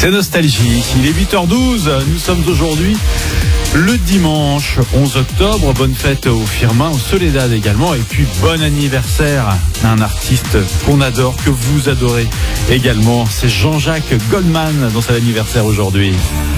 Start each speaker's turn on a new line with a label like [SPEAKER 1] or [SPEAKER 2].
[SPEAKER 1] C'est Nostalgie. Il est 8h12. Nous sommes aujourd'hui le dimanche 11 octobre. Bonne fête au Firmin, au Soledad également. Et puis bon anniversaire à un artiste qu'on adore, que vous adorez également. C'est Jean-Jacques Goldman dans son anniversaire aujourd'hui.